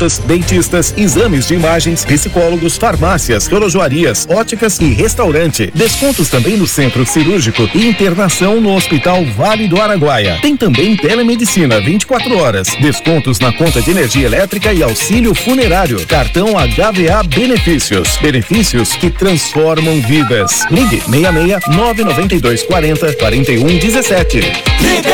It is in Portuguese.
dentistas, exames de imagens, psicólogos, farmácias, relojoarias, óticas e restaurante. Descontos também no centro cirúrgico e internação no Hospital Vale do Araguaia. Tem também telemedicina 24 horas. Descontos na conta de energia elétrica e auxílio funerário. Cartão HVA Benefícios. Benefícios que transformam vidas. Ligue 66 992 40 41 17.